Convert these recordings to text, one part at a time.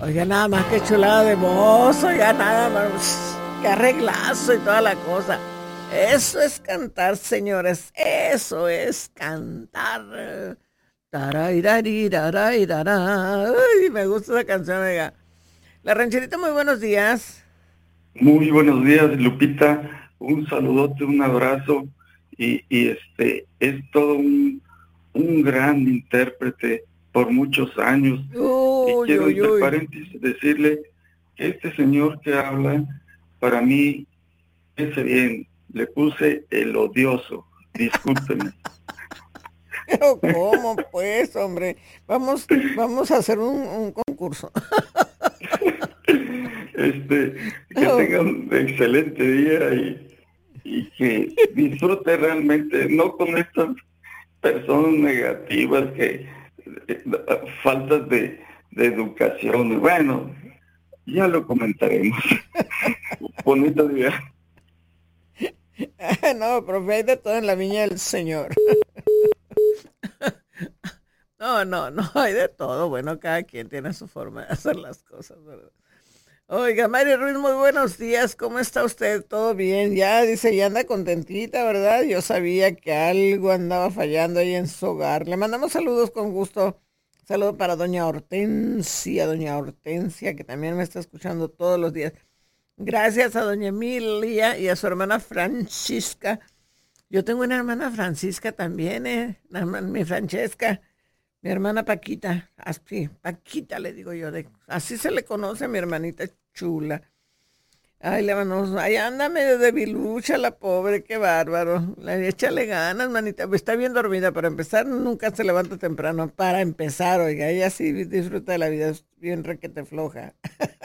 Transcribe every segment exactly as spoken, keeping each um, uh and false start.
Oiga, nada más que chulada de voz, oiga, nada más, qué arreglazo y toda la cosa. Eso es cantar, señores, eso es cantar. Tararirarirarairara. Ay, me gusta esa canción, oiga. La rancherita, muy buenos días. Muy buenos días, Lupita. Un saludote, un abrazo. Y, y este es todo un, un gran intérprete por muchos años. Y Uy, quiero, uy, entre uy. paréntesis, decirle que este señor que habla, para mí, ese bien, le puse el odioso. Discúlpeme. Pero cómo, pues, hombre. Vamos, vamos a hacer un, un concurso. Este, que tenga un excelente día y, y que disfrute realmente, no con estas personas negativas que eh, faltas de, de educación. Bueno, ya lo comentaremos. Bonito día. No, profe, hay de todo en la viña del Señor. No, no, no, hay de todo. Bueno, cada quien tiene su forma de hacer las cosas, ¿verdad? Oiga, Mari Ruiz, muy buenos días. ¿Cómo está usted? ¿Todo bien? Ya, dice, ya anda contentita, ¿verdad? Yo sabía que algo andaba fallando ahí en su hogar. Le mandamos saludos con gusto. Saludo para doña Hortensia, doña Hortensia, que también me está escuchando todos los días. Gracias a doña Emilia y a su hermana Francisca. Yo tengo una hermana Francisca también, ¿eh? La hermana- mi Francesca. Mi hermana Paquita, así, Paquita le digo yo, de, así se le conoce a mi hermanita chula. Ay, le mandamos, ay, anda medio debilucha la pobre, qué bárbaro. Le, échale ganas, manita, pues está bien dormida, para empezar, nunca se levanta temprano, para empezar, oiga, ella sí disfruta de la vida, es bien requete floja.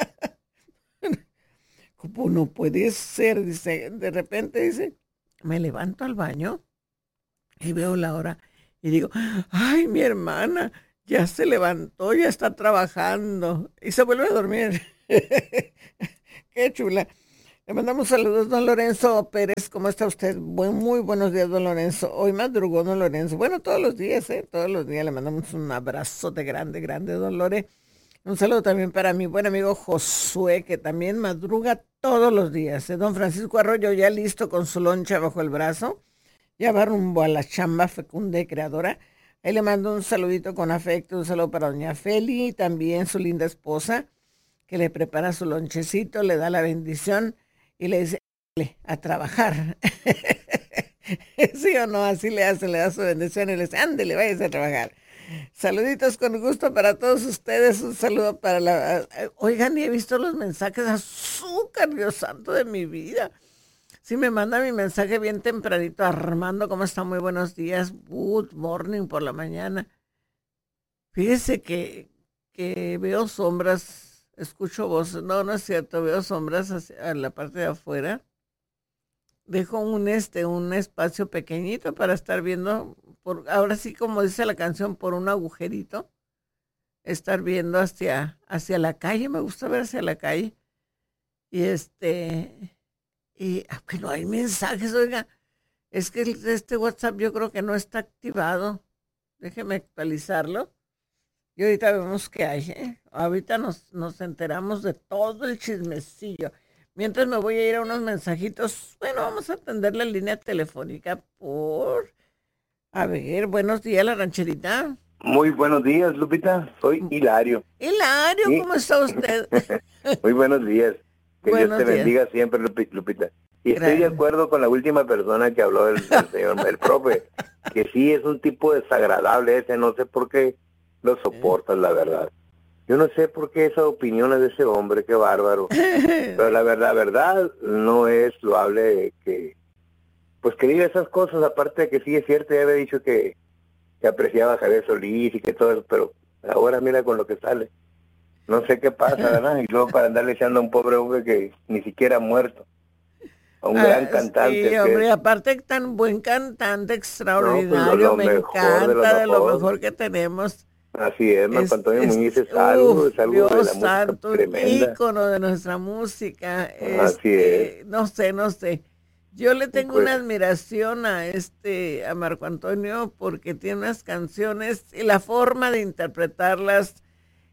Como no puede ser, dice, de repente dice, me levanto al baño y veo la hora y digo, ay, mi hermana ya se levantó, ya está trabajando y se vuelve a dormir. Qué chula. Le mandamos saludos, don Lorenzo Pérez. ¿Cómo está usted? Buen, muy buenos días, don Lorenzo. Hoy madrugó, don Lorenzo. Bueno, todos los días, ¿eh? Todos los días le mandamos un abrazote grande, grande, don Lore. Un saludo también para mi buen amigo Josué, que también madruga todos los días. ¿eh? Don Francisco Arroyo, ya listo con su loncha bajo el brazo. Ya va rumbo a la chamba fecunda y creadora. Ahí le mando un saludito con afecto, un saludo para doña Feli, también su linda esposa, que le prepara su lonchecito, le da la bendición y le dice, "Dale, a trabajar." ¿Sí o no? Así le hace, le da su bendición y le dice, ándele, váyase a trabajar. Saluditos con gusto para todos ustedes, un saludo para la... Oigan, y he visto los mensajes, azúcar, Dios santo de mi vida. Sí, me manda mi mensaje bien tempranito. Armando, ¿cómo está? Muy buenos días. Good morning por la mañana. Fíjese que, que veo sombras, escucho voces. No, no es cierto, veo sombras hacia la parte de afuera. Dejo un este, un espacio pequeñito para estar viendo, por, ahora sí como dice la canción, por un agujerito, estar viendo hacia, hacia la calle. Me gusta ver hacia la calle. Y este, y ah, pero hay mensajes, oiga. Es que el- este WhatsApp yo creo que no está activado. Déjeme actualizarlo. Y ahorita vemos qué hay, ¿eh? Ahorita nos, nos enteramos de todo el chismecillo. Mientras me voy a ir a unos mensajitos. Bueno, vamos a atender la línea telefónica por... A ver, buenos días, la rancherita. Muy buenos días, Lupita. Soy Mm, Hilario. Hilario, Y ¿cómo está usted? muy buenos días. Que Dios te Buenos días. bendiga siempre, Lupi- Lupita. Y estoy de Gracias. acuerdo con la última persona que habló, el, el señor, el profe, que sí es un tipo desagradable ese, no sé por qué lo soportas, la verdad. Yo no sé por qué esas opiniones de ese hombre, qué bárbaro. Pero la verdad, la verdad no es loable que, pues que diga esas cosas, aparte de que sí es cierto, ya había dicho que, que apreciaba a Javier Solís y que todo eso, pero ahora mira con lo que sale. No sé qué pasa, ¿verdad? Y luego para andarle echando a un pobre hombre que ni siquiera ha muerto, a un gran Ah, cantante sí, que es, hombre, aparte tan buen cantante, no, pues lo, extraordinario, lo me mejor de lo encanta, de lo mejor. mejor que tenemos. Así es, Marco Es, Antonio Muñiz es, es algo, uff, es algo de Dios la música santo, un tremenda. ícono de nuestra música. Así es, Este, no sé, no sé. Yo le y tengo pues, una admiración a este, a Marco Antonio, porque tiene unas canciones y la forma de interpretarlas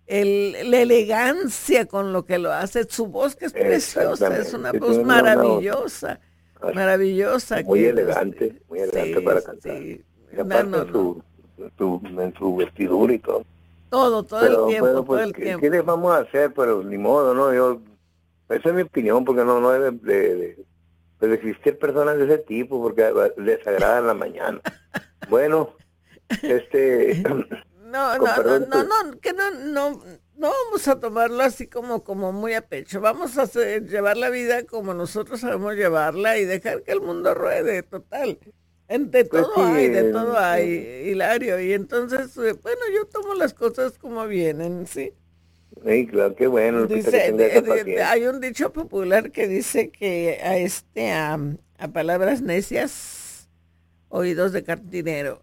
el, la elegancia con lo que lo hace, su voz que es preciosa, es una voz maravillosa, una, maravillosa. Muy que elegante, nos, muy elegante sí, para cantar. Sí. Y aparte no, no, su, no. Su, en su vestidura y todo. Todo, todo pero, el tiempo, pero, pues, todo el ¿qué, tiempo. ¿qué le vamos a hacer? Pero ni modo, ¿no? Yo, esa es mi opinión, porque no, no debe de, de, de existir personas de ese tipo, porque les agrada en la mañana. Bueno, este... No, no, no, no, no, que no, no, no vamos a tomarlo así como, como muy a pecho. Vamos a hacer, llevar la vida como nosotros sabemos llevarla y dejar que el mundo ruede, total. De todo pues sí, hay, de todo hay, eh, Hilario. Y entonces, bueno, yo tomo las cosas como vienen, ¿sí? Sí, claro, qué bueno. Dice, que de, de, de, hay un dicho popular que dice que a este, a, a palabras necias, oídos de cantinero.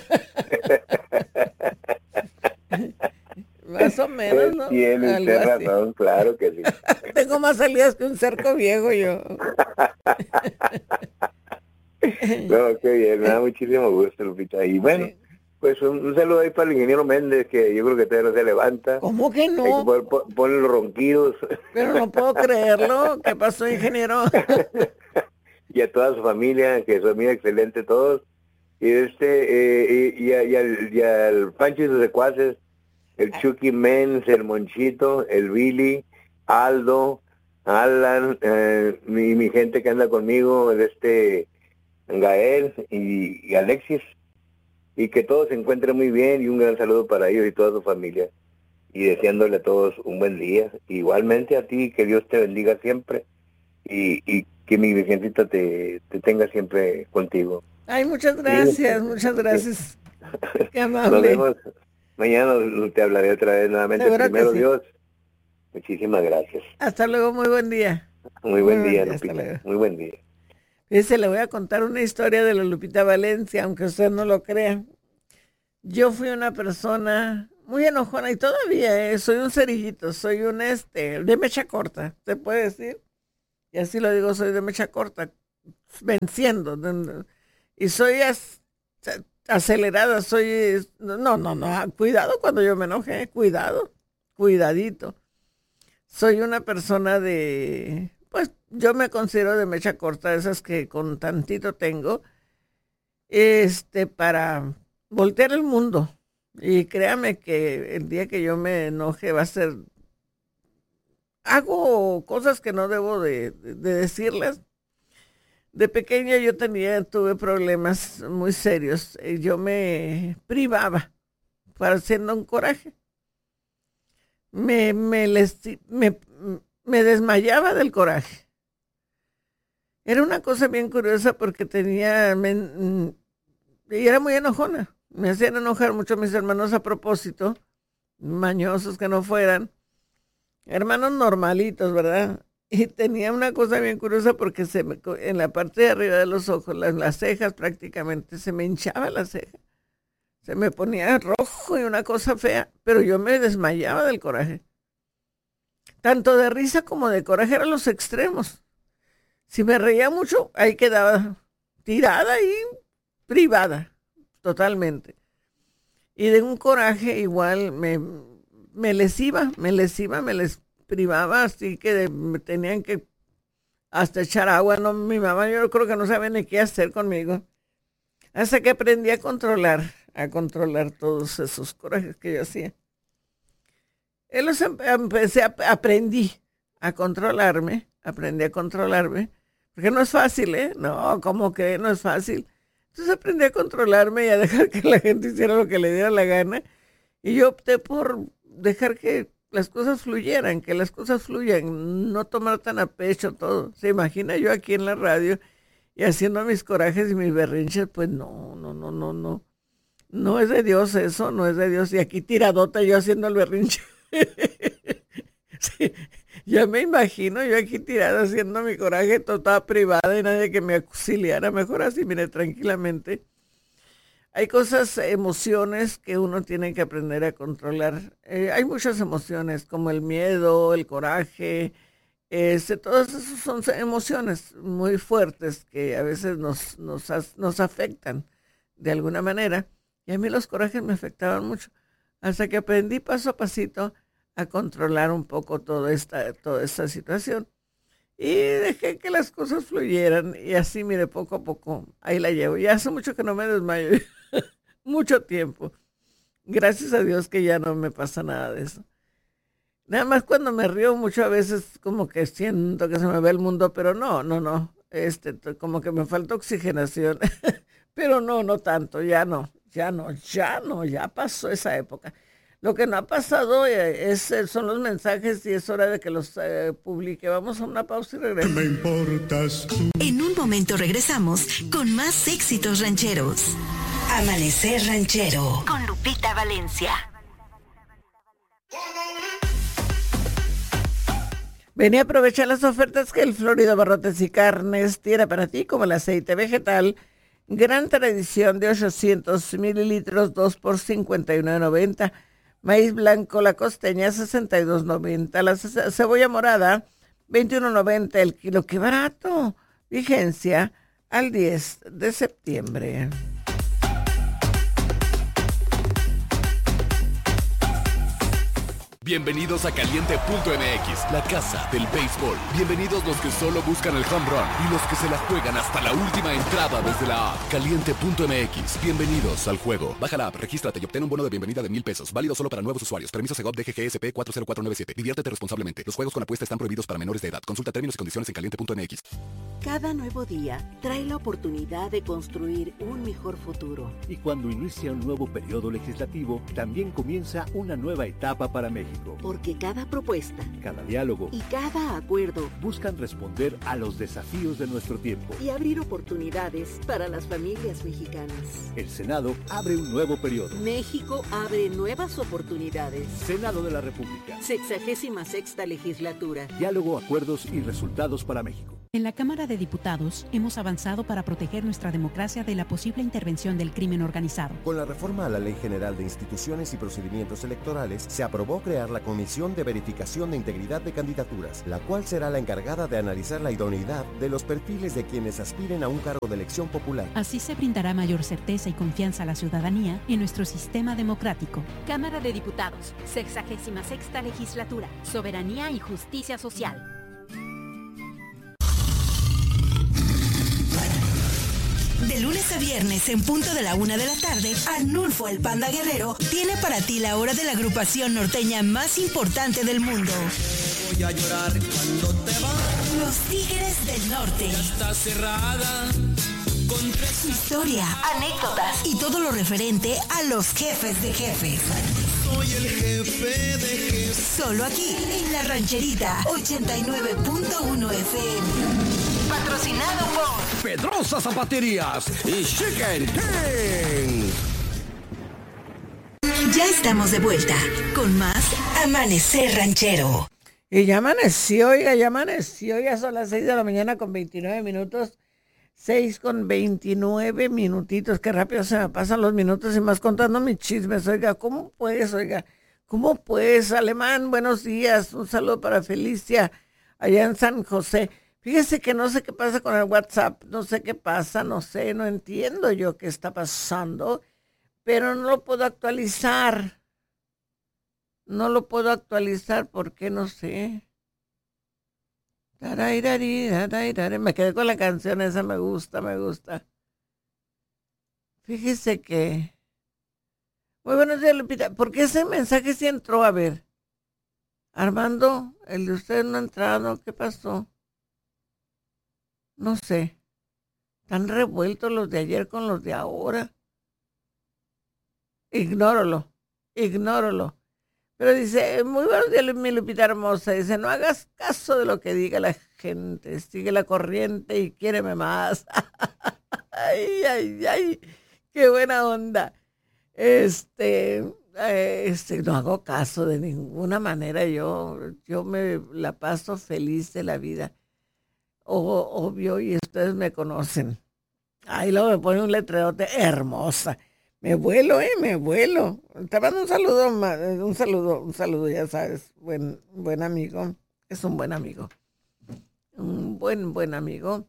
Más o menos, ¿no? Tiene usted razón, claro que sí. Tengo más salidas que un cerco viejo yo. No, qué bien, me da muchísimo gusto, Lupita. Y bueno, sí. pues un, un saludo ahí para el ingeniero Méndez, que yo creo que todavía no se levanta. ¿Cómo que no? Hay que poner, poner los ronquidos. Pero no puedo creerlo. ¿Qué pasó, ingeniero? Y a toda su familia, que son muy excelente todos. Y este, eh, y, y, a, y, al, y al Pancho y sus secuaces, el Chucky Menz, el Monchito, el Billy, Aldo, Alan, eh, mi, mi gente que anda conmigo, el este Gael y, y Alexis, y que todos se encuentren muy bien, y un gran saludo para ellos y toda su familia, y deseándole a todos un buen día. Igualmente a ti, que Dios te bendiga siempre, y, y que mi virgencita te, te tenga siempre contigo. Ay, muchas gracias, sí. muchas gracias. Qué amable. Nos vemos. Mañana te hablaré otra vez nuevamente. Primero sí. Dios. Muchísimas gracias. Hasta luego, muy buen día. Muy buen muy día, Lupita. Muy buen día. Fíjese, le voy a contar una historia de la Lupita Valencia, aunque usted no lo crea. Yo fui una persona muy enojona y todavía eh, soy un cerillito, soy un este, de mecha corta, ¿se puede decir? Y así lo digo, soy de mecha corta, venciendo. Y soy as, acelerada, soy... No, no, no, cuidado cuando yo me enoje, cuidado, cuidadito. Soy una persona de... Pues yo me considero de mecha corta, esas que con tantito tengo, este, para voltear el mundo. Y créame que el día que yo me enoje va a ser... Hago cosas que no debo de, de, de decirlas. De pequeña yo tenía, tuve problemas muy serios. Y yo me privaba para haciendo un coraje. Me, me, les, me, me desmayaba del coraje. Era una cosa bien curiosa porque tenía, me, y era muy enojona. Me hacían enojar mucho mis hermanos a propósito, mañosos que no fueran. Hermanos normalitos, ¿verdad? Y tenía una cosa bien curiosa porque se me, en la parte de arriba de los ojos, las, las cejas prácticamente, se me hinchaba la ceja. Se me ponía rojo y una cosa fea, pero yo me desmayaba del coraje. Tanto de risa como de coraje eran los extremos. Si me reía mucho, ahí quedaba tirada y privada, totalmente. Y de un coraje igual me... me les iba, me les iba, me les privaba, así que me tenían que hasta echar agua. No, mi mamá yo creo que no sabe ni qué hacer conmigo. Hasta que aprendí a controlar, a controlar todos esos corajes que yo hacía. Él los empecé, a, aprendí a controlarme, aprendí a controlarme, porque no es fácil, ¿eh? No, ¿cómo que no es fácil? Entonces aprendí a controlarme y a dejar que la gente hiciera lo que le diera la gana. Y yo opté por dejar que las cosas fluyeran, que las cosas fluyan, no tomar tan a pecho todo. ¿Se imagina yo aquí en la radio y haciendo mis corajes y mis berrinches? Pues no, no, no, no, no. No es de Dios eso, no es de Dios. Y aquí tiradota yo haciendo el berrinche. Sí, ya me imagino yo aquí tirada haciendo mi coraje, toda privada y nadie que me auxiliara. Mejor así, mire, tranquilamente. Hay cosas, emociones que uno tiene que aprender a controlar. Eh, hay muchas emociones, como el miedo, el coraje. Este, todas esas son emociones muy fuertes que a veces nos, nos, nos afectan de alguna manera. Y a mí los corajes me afectaban mucho. Hasta que aprendí paso a pasito a controlar un poco toda esta, toda esta situación. Y dejé que las cosas fluyeran y así, mire, poco a poco, ahí la llevo. Ya hace mucho que no me desmayo, mucho tiempo. Gracias a Dios que ya no me pasa nada de eso. Nada más cuando me río mucho a veces como que siento que se me ve el mundo, pero no, no, no. Este, como que me falta oxigenación. Pero no, no tanto, ya no, ya no, ya no, ya pasó esa época. Lo que no ha pasado es, son los mensajes y es hora de que los eh, publique. Vamos a una pausa y regresamos. Me importas tú. En un momento regresamos con más éxitos rancheros. Amanecer Ranchero con Lupita Valencia. Ven y aprovecha las ofertas que el Florido Barrotes y Carnes tiene para ti, como el aceite vegetal Gran Tradición de ochocientos mililitros, dos por cincuenta y nueve noventa. Maíz blanco, la costeña, sesenta y dos noventa. La ce- cebolla morada, veintiuno noventa el kilo. ¡Qué barato! Vigencia al diez de septiembre. Bienvenidos a Caliente punto M X, la casa del béisbol. Bienvenidos los que solo buscan el home run y los que se la juegan hasta la última entrada desde la app. Caliente punto M X, bienvenidos al juego. Baja la app, regístrate y obtén un bono de bienvenida de mil pesos. Válido solo para nuevos usuarios. Permiso Segov D G G S P cuatro cero cuatro nueve siete. Diviértete responsablemente. Los juegos con apuesta están prohibidos para menores de edad. Consulta términos y condiciones en Caliente punto M X. Cada nuevo día trae la oportunidad de construir un mejor futuro. Y cuando inicia un nuevo periodo legislativo, también comienza una nueva etapa para México. Porque cada propuesta, cada diálogo y cada acuerdo buscan responder a los desafíos de nuestro tiempo y abrir oportunidades para las familias mexicanas. El Senado abre un nuevo periodo. México abre nuevas oportunidades. Senado de la República. Sexagésima sexta legislatura. Diálogo, acuerdos y resultados para México. En la Cámara de Diputados hemos avanzado para proteger nuestra democracia de la posible intervención del crimen organizado. Con la reforma a la Ley General de Instituciones y Procedimientos Electorales, se aprobó crear la Comisión de Verificación de Integridad de Candidaturas, la cual será la encargada de analizar la idoneidad de los perfiles de quienes aspiren a un cargo de elección popular. Así se brindará mayor certeza y confianza a la ciudadanía en nuestro sistema democrático. Cámara de Diputados, sexagésima sexta legislatura, soberanía y justicia social. De lunes a viernes, en punto de la una de la tarde, Arnulfo el Panda Guerrero tiene para ti la hora de la agrupación norteña más importante del mundo. Voy a llorar cuando te vas. Los Tigres del Norte. Ya está cerrada. Con tres... Historia, anécdotas y todo lo referente a los jefes de jefes. Soy el jefe de jefes. Solo aquí, en La Rancherita, ochenta y nueve punto uno F M. Patrocinado por Pedrosa Zapaterías y Chicken King. Ya estamos de vuelta con más Amanecer Ranchero. Y ya amaneció, oiga, ya amaneció, ya son las seis de la mañana con veintinueve minutos. seis con veintinueve minutitos, qué rápido se me pasan los minutos y más contando mis chismes. Oiga, ¿cómo puedes, oiga? ¿Cómo puedes? Alemán, buenos días, un saludo para Felicia, allá en San José. Fíjese que no sé qué pasa con el WhatsApp, no sé qué pasa, no sé, no entiendo yo qué está pasando, pero no lo puedo actualizar. No lo puedo actualizar porque no sé. Tarairari, tarairari. Me quedé con la canción esa, me gusta, me gusta. Fíjese que... Muy buenos días, Lupita. ¿Por qué ese mensaje sí entró? A ver. Armando, el de usted no ha entrado, ¿qué pasó? No sé. Están revueltos los de ayer con los de ahora. Ignóralo, ignóralo. Pero dice, muy buenos días, mi Lupita hermosa. Dice, no hagas caso de lo que diga la gente. Sigue la corriente y quiéreme más. Ay, ay, ay. Qué buena onda. Este, eh, este, no hago caso de ninguna manera. Yo, yo me la paso feliz de la vida. O, obvio, y ustedes me conocen. Ahí luego me pone un letrerote, hermosa. Me vuelo, eh, me vuelo. Te mando un saludo, un saludo, un saludo, ya sabes, buen, buen amigo. Es un buen amigo. Un buen, buen amigo.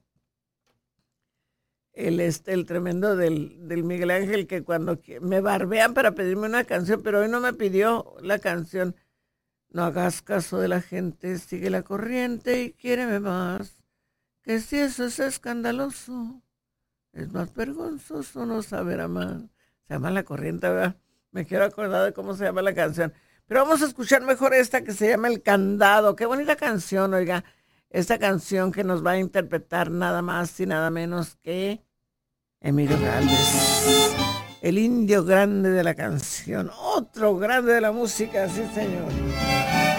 El, este, el tremendo del, del Miguel Ángel, que cuando me barbean para pedirme una canción, pero hoy no me pidió la canción. No hagas caso de la gente, sigue la corriente y quiéreme más. Que si eso es escandaloso, es más vergonzoso no saber amar. Se llama La Corriente, ¿verdad? Me quiero acordar de cómo se llama la canción. Pero vamos a escuchar mejor esta que se llama El Candado. Qué bonita canción, oiga. Esta canción que nos va a interpretar nada más y nada menos que Emilio Gálvez. El indio grande de la canción. Otro grande de la música, sí señor.